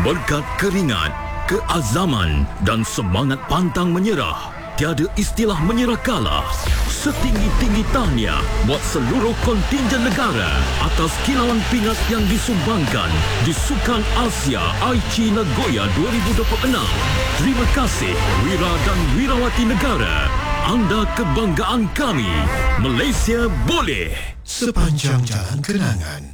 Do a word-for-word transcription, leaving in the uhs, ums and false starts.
Berkat keringat, keazaman dan semangat pantang menyerah, tiada istilah menyerah kalah. Setinggi-tinggi tahniah buat seluruh kontingen negara atas kilauan pingat yang disumbangkan di Sukan Asia Aichi Nagoya dua ribu dua puluh enam. Terima kasih Wira dan Wirawati negara. Anda kebanggaan kami. Malaysia boleh. Sepanjang jalan kenangan.